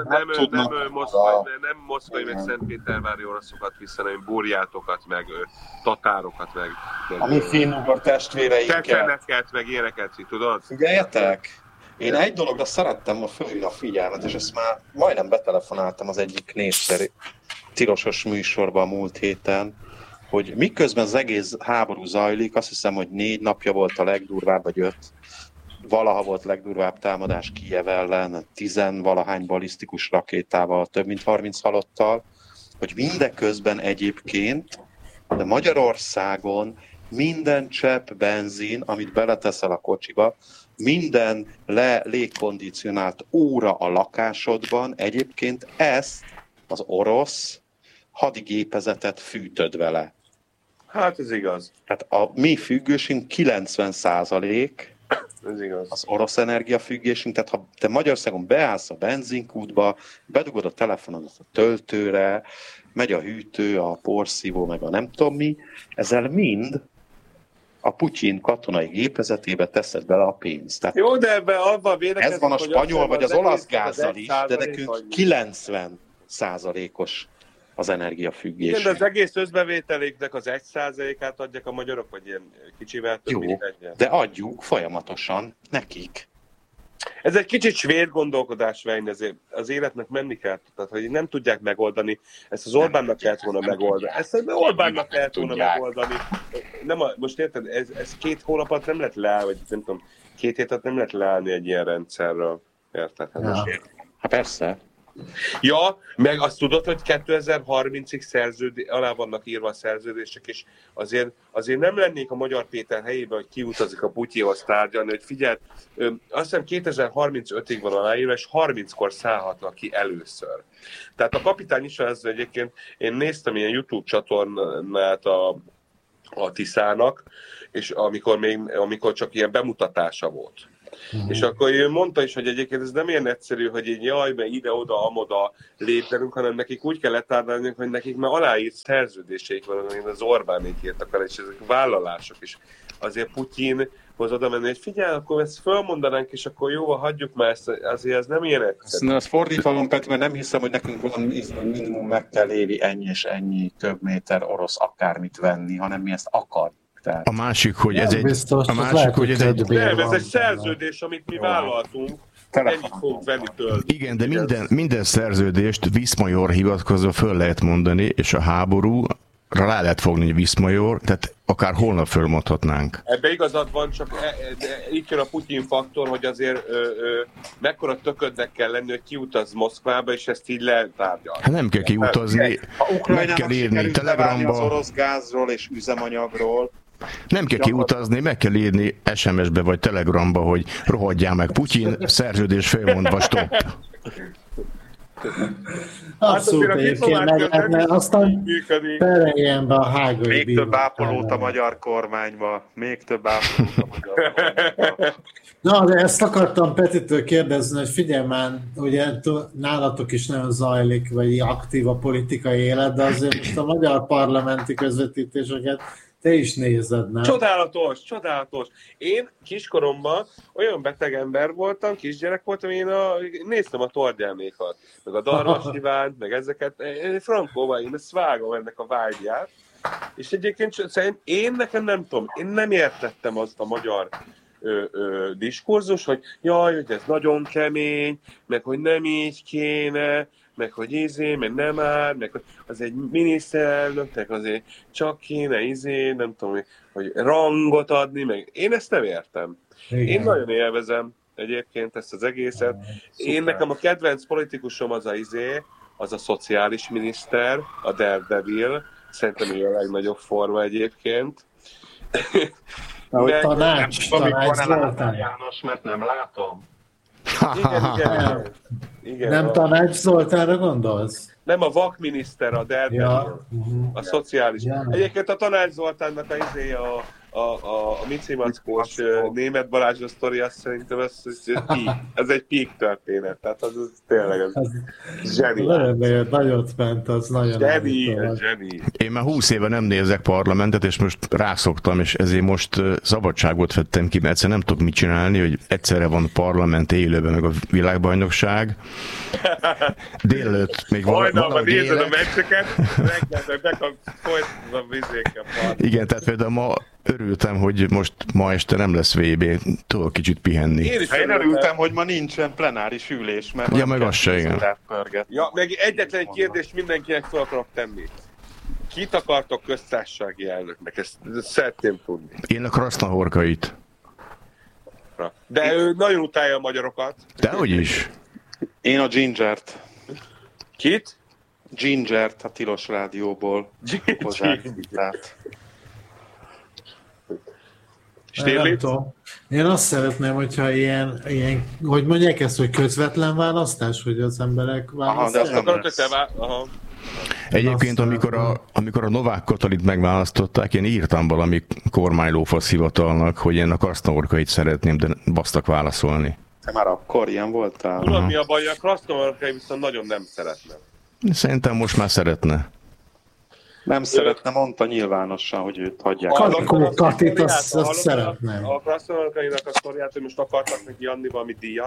moszkvai, meg Szentpétervári oroszokat vissza, hanem burjátokat, meg tatárokat, meg ami finnugor testvéreinket. Csecseneket, meg ilyeneket, tudod? Figyeljetek! Én egy dologra szerettem ma fölhívni a figyelmet, és ezt már majdnem betelefonáltam az egyik népszerű tilosos műsorban a múlt héten, hogy miközben az egész háború zajlik, azt hiszem, hogy 4 napja volt a legdurvább, vagy 5, valaha volt legdurvább támadás Kijev ellen, 10-valahány balisztikus rakétával, több mint 30 halottal, hogy mindeközben egyébként, de Magyarországon minden csepp benzin, amit beleteszel a kocsiba, minden légkondicionált óra a lakásodban, egyébként ezt az orosz hadigépezetet fűtöd vele. Hát ez igaz. Tehát a mi függősünk 90%, ez igaz. Az orosz energiafüggésünk, tehát ha te Magyarországon beállsz a benzinkútba, bedugod a telefonodat a töltőre, megy a hűtő, a porszívó, meg a nem tudom mi, ezzel mind a Putyin katonai gépezetébe teszed bele a pénzt. Tehát jó, de ebben abban védekezik, ez van a spanyol vagy az olasz gázzal is, de nekünk 90%-os az energiafüggés. Igen, de az egész összbevételéknek az 1%-át adják a magyarok, vagy ilyen kicsivel több, jó, de adjuk folyamatosan nekik. Ez egy kicsit svéd gondolkodás, Vein, ezért az életnek menni kell, tehát hogy nem tudják megoldani, ezt az Orbánnak kellett volna megoldani. Ezt az Orbánnak kellett volna megoldani. Most érted, ez 2 hónapot nem lehet leállni, vagy nem tudom, 2 hétet nem lehet leállni egy ilyen rendszerről. Érted? Hát persze. Ja, meg azt tudod, hogy 2030-ig alá vannak írva a szerződések, és azért nem lennék a Magyar Péter helyében, hogy kiutazik a Putyihoz tárgyalni, hogy figyeld, azt hiszem 2035-ig van aláírva, és 30-kor szállhatnak ki először. Tehát a kapitány is az, egyébként én néztem ilyen YouTube csatornát a Tiszának, és amikor csak ilyen bemutatása volt. És akkor ő mondta is, hogy egyébként ez nem ilyen egyszerű, hogy így jaj, mert ide-oda, amoda lépdelünk, hanem nekik úgy kell letárgyalni, hogy nekik már aláírt szerződéseik van, amit az Orbánék írtak el, és ezek vállalások is. Azért Putyinhoz oda menni, hogy figyelj, akkor ezt fölmondanánk, és akkor jóval hagyjuk már ezt, azért ez nem ilyen egyszerű. Ez fordítva van, Peti, mert nem hiszem, hogy nekünk van minimum meg kell éri ennyi és ennyi köbméter orosz akármit venni, hanem mi ezt akarjuk. A másik, hogy ez egy szerződés, amit mi vállaltunk, ennyit fogunk venni tőle. Igen, de minden szerződést viszmajor hivatkozva föl lehet mondani, és a háborúra rá lehet fogni, hogy viszmajor, tehát akár holnap fölmondhatnánk. Ebbe igazad van, csak itt jön a Putyin faktor, hogy azért mekkora töködnek kell lenni, hogy kiutaz Moszkvába, és ezt így letárgyal. Hát nem kell kiutazni, meg kell írni Telegramba. Az orosz gázról és üzemanyagról. Nem kell kiutazni, meg kell írni SMS-be vagy Telegramba, hogy rohadjál meg Putyin, szerződés félmondva, stop. Abszolút egyébként meg lehetne, aztán pereljen be a hágai még több ápolót a magyar kormányba, Na, de ezt akartam Petitől kérdezni, hogy figyelj már, ugye nálatok is nagyon zajlik, vagy aktív a politikai élet, de azért most a magyar parlamenti közvetítéseket te is nézed, nem? Csodálatos. Én kiskoromban olyan beteg ember voltam, kisgyerek voltam, én néztem a Tordjánékat, meg a Darvas Ivánt, meg ezeket, frankóval, én ezt vágom ennek a vágyját, és egyébként nekem nem tudom, én nem értettem azt a magyar diskurzus, hogy jaj, hogy ez nagyon kemény, meg hogy nem így kéne, meg hogy meg nem áll, meg az egy miniszterelnöknek azért csak kéne nem tudom, hogy rangot adni, meg én ezt nem értem. Igen. Én nagyon élvezem egyébként ezt az egészet. Nekem a kedvenc politikusom az a szociális miniszter, a Daredevil, szerintem ő a legnagyobb forma egyébként. Tanács Zoltán. János, mert nem látom. Igen, nem Tanács Zoltánra gondolsz? Nem, a vakminiszter, a Daredevil, a szociális. Egyébként a Tanács Zoltánnak a Mici Mackós német Balázs sztori, azt szerintem ez egy peak történet, tehát az tényleg zseniális. Nagyot ment, az nagyon zseni. Én már 20 éve nem nézek parlamentet, és most rászoktam, és ezért most szabadságot vettem ki, mert egyszerűen nem tudok mit csinálni, hogy egyszerre van parlament élőben, meg a világbajnokság. Délelőtt még valahogy nézed a meccseket, reggelben bekapcsolsz a vizéket. Igen, tehát például ma örültem, hogy most ma este nem lesz VB, tudok kicsit pihenni. Én örültem, hogy ma nincsen plenáris ülés, mert ja, meg az se, igen. Ja, meg egyetlen egy kérdést mindenkinek fel akarok tenni. Kit akartok köztársasági elnöknek? Ezt szeretném tudni. Én a Krasznahorkait. De ő nagyon utálja a magyarokat. Dehogy is. Én a Gingert. Kit? Gingert a Tilos Rádióból. Én azt szeretném, hogyha ilyen, hogy mondják ezt, hogy közvetlen választás, hogy az emberek választják. Egyébként, amikor a Novák Katalit megválasztották, én írtam valami kormánylófasz hivatalnak, hogy én a Krasznahorkait szeretném, de basztak válaszolni. Te már akkor ilyen voltál? Tudod, mi a baj? A Krasznahorkai viszont nagyon nem szeretne. Szerintem most már szeretne. Nem szeretne, mondta nyilvánosan, hogy őt hagyják. Katit azt szeretném. A Krasznahorkainak a sztoriát, hogy most akartak neki adni valami díjat.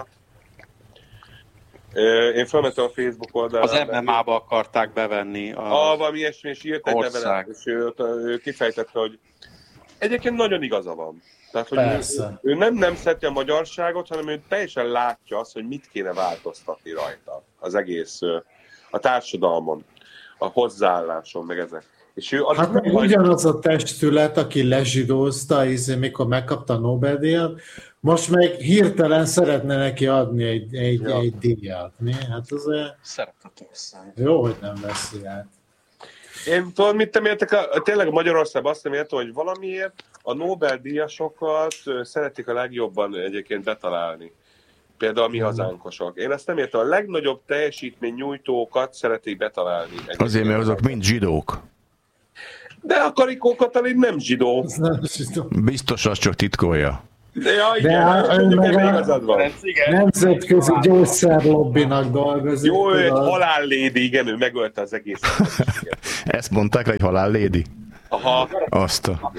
Én felmentem a Facebook oldalra. Az MMA-ba akarták bevenni valami ilyesmi, és írt egy levelet, és ő kifejtette, hogy egyébként nagyon igaza van. Tehát, hogy ő nem szereti a magyarságot, hanem ő teljesen látja azt, hogy mit kéne változtatni rajta az egész a társadalmon. a hozzáállásom, meg ezek. És ő hát meg ugyanaz a testület, aki lezsidózta, mikor megkapta a Nobel-díjat, most meg hirtelen szeretne neki adni egy díjat. Mi? Hát azért... Szeretetország. Jó, hogy nem veszi át. Én tudod, mit nem értek? Tényleg Magyarországon azt nem értem, hogy valamiért a Nobel-díjasokat szeretik a legjobban egyébként betalálni. Például a mi hazánkosok. Én ezt nem értem. A legnagyobb teljesítmény nyújtókat szeretik betalálni. Azért, mert azok mind zsidók. De a Karikó Katalin nem zsidó. Biztos, az csak titkolja. Ja, igen, nemzetközi gyógyszerlobbinak dolgozik. Jó, ő egy halállédi, igen, ő megölte az egész. Ezt mondták, hogy halállédi? Aha. Azt a...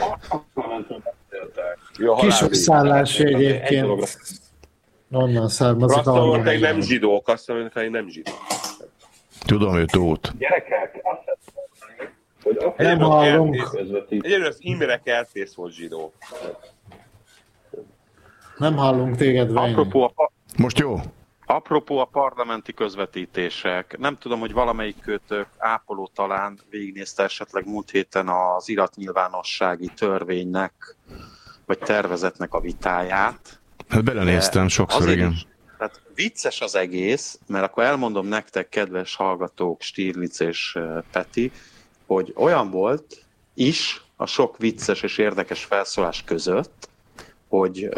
Kisorszállás egyébként. Onnan származik. Azt mondta, hogy nem zsidók, azt mondta, hogy nem zsidók. Tudom, ő tót. Gyerekek, nem hallunk. Egyébként az Imre Kertész volt zsidó. Nem hallunk téged, Vejni. Most jó? Apropó a parlamenti közvetítések, nem tudom, hogy valamelyik kötök ápoló talán végignézte esetleg múlt héten az iratnyilvánossági törvénynek, vagy tervezetnek a vitáját. Hát belenéztem sokszor, igen. Tehát vicces az egész, mert akkor elmondom nektek, kedves hallgatók, Stirlitz és Peti, hogy olyan volt is a sok vicces és érdekes felszólás között, hogy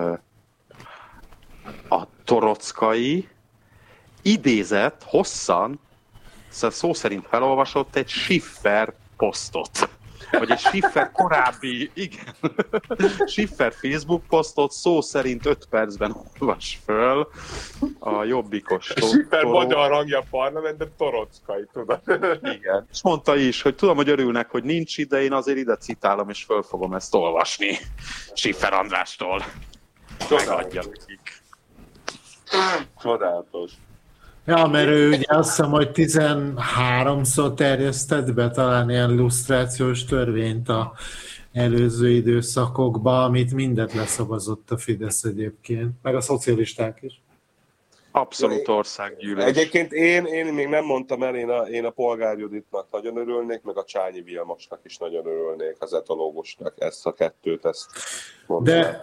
a Torockai idézett hosszan, szó szerint felolvasott egy Schiffer posztot. Vagy egy Schiffer korábbi, igen, Schiffer Facebook posztot szó szerint 5 percben olvas föl a jobbikos. Schiffer magyar hangja a parlamentben, Torockai, tudod? Igen. És mondta is, hogy tudom, hogy örülnek, hogy nincs ide, én azért ide citálom, és föl fogom ezt olvasni Schiffer Andrástól. Megadja nekik. Csodálatos. Ja, mert ő ugye azt hiszem, hogy 13-szor terjesztett be talán ilyen lusztrációs törvényt a előző időszakokban, amit mindet leszavazott a Fidesz egyébként, meg a szocialisták is. Abszolút országgyűlés. Egyébként én még nem mondtam el, én a Polgár Juditnak nagyon örülnék, meg a Csányi Vilmosnak is nagyon örülnék, az etológusnak, ezt a kettőt, ezt mondtam. De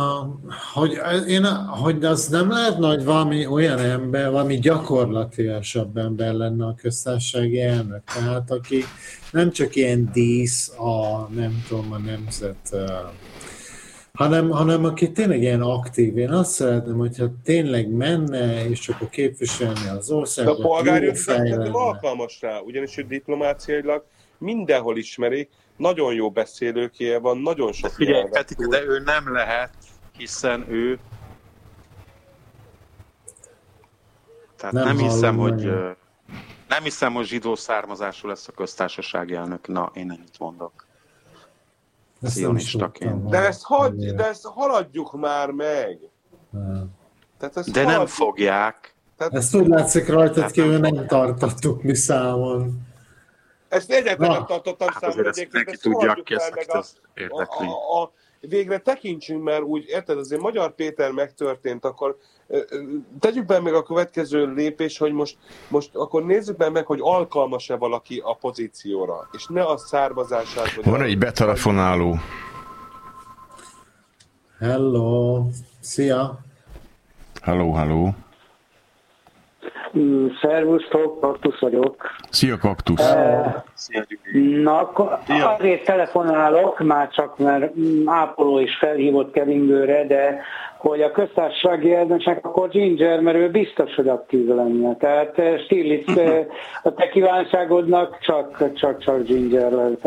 hogy az nem lehetne, hogy valami olyan ember, valami gyakorlatilasabb ember lenne a köztársasági elnök, tehát aki nem csak ilyen dísz nem tudom, a nemzet... hanem aki tényleg ilyen aktív. Én azt szeretném, hogyha tényleg menne, és csak képviselni az országot. De a polgárjognak alkalmas rá, ugyanis ő diplomáciailag mindenhol ismerik, nagyon jó beszélőkéje van, nagyon sok nyelvet. De ő nem lehet, hiszen ő... Tehát nem hiszem, hogy zsidó származású lesz a köztársasági elnök. Na, én ennyit mondok. De ezt haladjuk már meg. De nem fogják. Ezt úgy látszik rajtad ki, hogy nem tartottuk mi számon. Ezt egyáltalán nem tartottam számon. Azért neki tudja, aki ezt érdekli. Végre tekintsünk már úgy, érted, azért Magyar Péter megtörtént, akkor tegyük be meg a következő lépés, hogy most akkor nézzük be meg, hogy alkalmas-e valaki a pozícióra, és ne a származását. Van egy betelefonáló. Hello, szia! Hello. Szervusztok, Kaktusz vagyok. Szia, Kaktusz! Na, azért telefonálok, már csak mert ápoló is felhívott keringőre, de hogy a köztársasági elnöknek akkor Ginger, mert ő biztos, hogy aktív lenne. Tehát Stirlitz, a te kívánságodnak csak Ginger lehet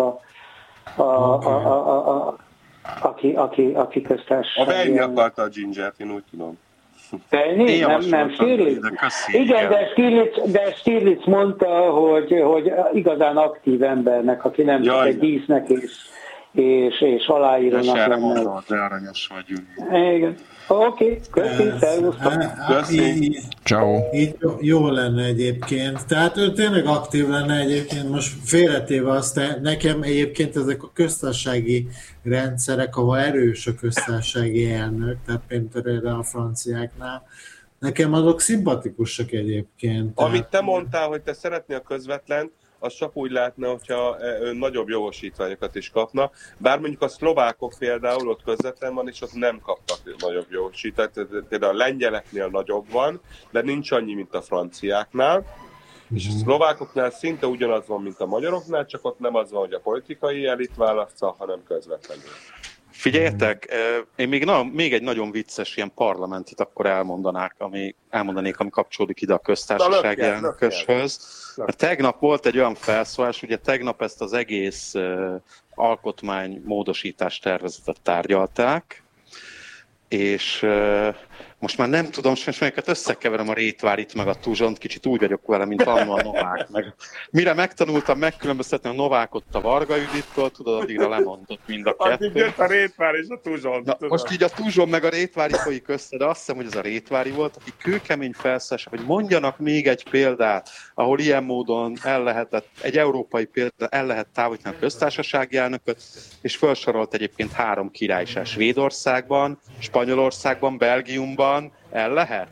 aki köztársasági. A Vejni akarta a Gingert, én úgy tudom. Vejni? Nem Stirlitz? Igen, de Stirlitz mondta, hogy igazán aktív embernek, aki nem csak egy dísznek és aláírónak lenne. Mondod, de aranyos vagyunk. Igen. Oké, köszönöm, szervusztok. Ciao. Így jó lenne egyébként. Tehát ő tényleg aktív lenne egyébként, most félretéve azt, nekem egyébként ezek a köztársasági rendszerek, ahol erős a köztársasági elnök, tehát például a franciáknál, nekem azok szimpatikusak egyébként. Amit te mondtál, hogy te szeretnél a közvetlen, az csak úgy lehetne, hogyha nagyobb jogosítványokat is kapna. Bár mondjuk a szlovákok például ott közvetlen van, és ott nem kaptak nagyobb jogosítványt. Például a lengyeleknél nagyobb van, de nincs annyi, mint a franciáknál. És a szlovákoknál szinte ugyanaz van, mint a magyaroknál, csak ott nem az van, hogy a politikai elit választja, hanem közvetlenül. Figyeljetek, én még egy nagyon vicces ilyen parlamentit akkor elmondanék, ami kapcsolódik ide a köztársasági elnököshöz. Tegnap volt egy olyan felszólás, ugye tegnap ezt az egész alkotmány módosítás tervezetet tárgyalták, és most már nem tudom, mert összekeverem a Rétvárit meg a Tuzsont, kicsit úgy vagyok vele, mint annó a Novák. Mire megtanultam megkülönböztetni a Novákot a Varga Judittól, tudod, addigra lemondott mind a kettő. Addig jött a Rétvár és a Tuzson. Na, most így a Tuzson meg a Rétvári folyik össze, de azt hiszem, hogy ez a Rétvári volt, aki kőkemény felszólás, hogy mondjanak még egy példát, ahol ilyen módon egy európai példát el lehet távolítani a köztársasági elnököt, és felsorolt egyébként 3 királyság Svédországban, Spanyolországban, Belgiumban, el lehet?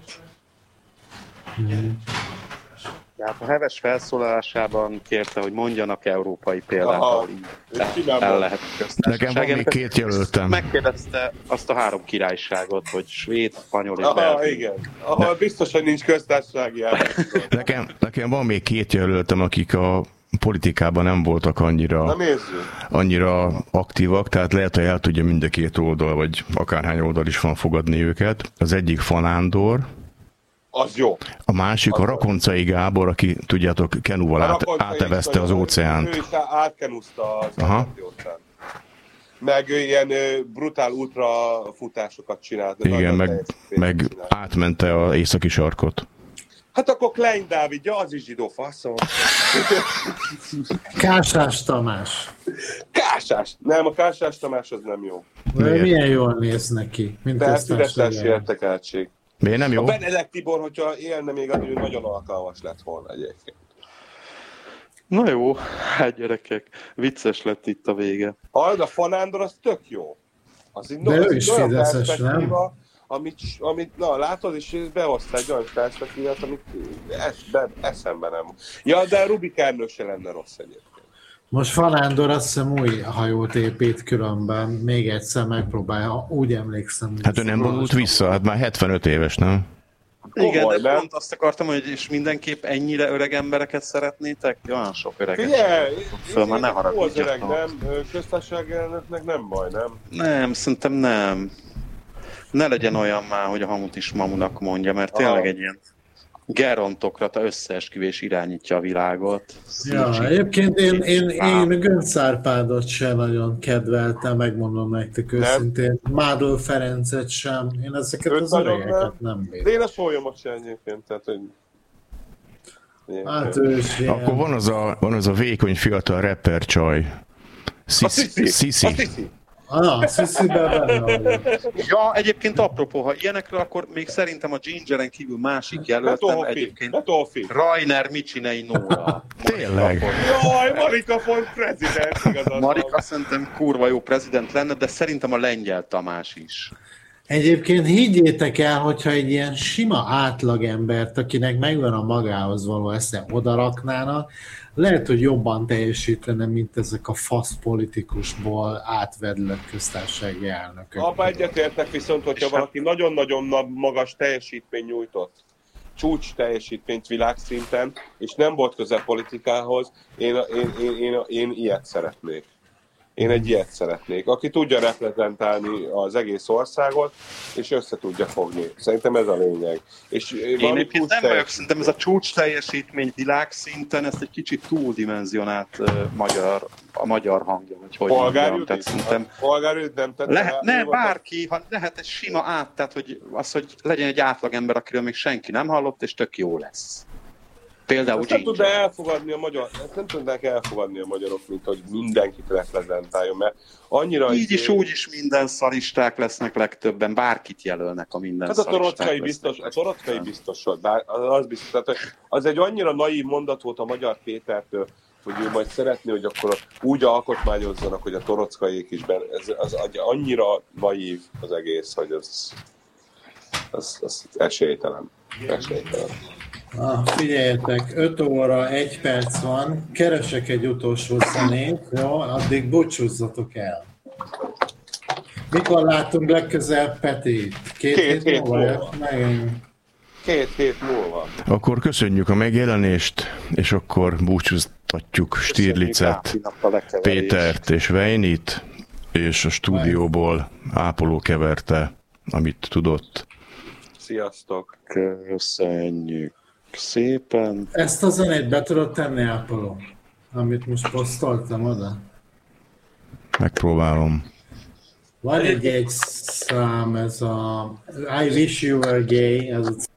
Tehát a heves felszólalásában kérte, hogy mondjanak európai példát, ahol el lehet köztársaság. Nekem van még 2 jelöltem. Megkérdezte azt a 3 királyságot, hogy svéd, spanyol és belga. Igen. Ahol biztos, hogy nincs köztársasági elnök. Nekem van még 2 jelöltem, akik a politikában nem voltak annyira aktívak, tehát lehet, hogy el tudja mind a 2 oldal, vagy akárhány oldal is van fogadni őket. Az egyik Fanándor, az jó. A másik a Rakoncai Gábor, aki, tudjátok, kenúval átevezte az óceánt. Ő is átkenúzta az óceánt. Meg ilyen brutál ultrafutásokat csinált. Igen, meg átmente az északi sarkot. Hát akkor Klein Dávid, ja, az is zsidó faszom. Kásás Tamás. Kásás! Nem, a Kásás Tamás az nem jó. Milyen jól néz neki? Felszületési értekeltség. Miért nem jó? A Benedek Tibor, hogyha élne még, az nagyon alkalmas lett volna egyébként. Na jó, hát gyerekek, vicces lett itt a vége. A Fanándor az tök jó. De ő is fideszes, nem? Amit látod, és behozta egy olyan perspektívát, amit eszembe nem. Ja, de Rubik Ernő se lenne rossz egyébként. Most Fanándor azt hiszem új hajót épít különben, még egyszer megpróbálja, úgy emlékszem. Hát ő nem vonult vissza, hát már 75 éves, nem? Igen, de pont azt akartam, hogy és mindenképp ennyire öreg embereket szeretnétek? Olyan sok öreget. Figyelj, már ne haragudjatok. Öreg, nem? Köztársasági elnöknek nem baj, nem? Nem, szerintem nem. Ne legyen olyan már, hogy a Hamut is Mamunak mondja, mert tényleg egy ilyen gerontokrata összeesküvés irányítja a világot. Ja, egyébként én Göncz Árpádot sem nagyon kedveltem, megmondom nektek őszintén. Mádl Ferencet sem. Én ezeket az öregeket nem bírom. De én a Sólyomot sem egyébként, tehát hogy... Hát ő is ilyen. Akkor van az a vékony fiatal rapper csaj. Sisi. Ja, egyébként apropó, ha ilyenekről, akkor még szerintem a Gingeren kívül másik jelöltem egyébként Rainer Micsinei Nóra. Tényleg? Jaj, Marika von prezident, igazad. Marika szerintem kurva jó prezident lenne, de szerintem a Lengyel Tamás is. Egyébként higgyétek el, hogyha egy ilyen sima átlagembert, akinek megvan a magához való esze, odaraknának, lehet, hogy jobban teljesítene, mint ezek a fasz politikusból átvedlett köztársasági elnökök. Abba egyetértek viszont, hogyha valaki nagyon-nagyon magas teljesítmény nyújtott, csúcs teljesítményt világszinten, és nem volt közel politikához, én ilyet szeretnék. Én egy ilyet szeretnék, aki tudja reprezentálni az egész országot, és össze tudja fogni. Szerintem ez a lényeg. És én egyébként nem vagyok, szerintem ez a csúcs teljesítmény világszinten, ezt egy kicsit túldimenzionált a magyar hangja, vagy hogy mondjam. Polgárügy nem tett. Ne, bárki, ha lehet egy sima tehát hogy legyen egy átlagember, akiről még senki nem hallott, és tök jó lesz. Például nem tudnák elfogadni a magyarok, mint hogy mindenkit reprezentáljon, mert annyira... Így is, úgy is minden szaristák lesznek legtöbben, bárkit jelölnek a minden hát szaristák. A Torockai biztos volt, az biztos, tehát az egy annyira naív mondat volt a Magyar Pétertől, hogy ő majd szeretné, hogy akkor úgy alkotmányozzanak, hogy a Torockaiék is benne. Az annyira naív az egész, hogy az esélytelen. Figyeljetek, 5 óra, 1 perc van, keresek egy utolsó zenét, jó? Addig búcsúzzatok el. Mikor látunk legközelebb Petit? 2 hét múlva? 2 hét múlva. Akkor köszönjük a megjelenést, és akkor búcsúztatjuk Stirlicet, Pétert és Vejnit, és a stúdióból Ápoló keverte, amit tudott. Sziasztok! Köszönjük szépen! Ezt a zenét be tudod tenni, Ápoló? Amit most posztoltam oda? Megpróbálom. Van egy szám, ez a I Wish You Were Gay, ez a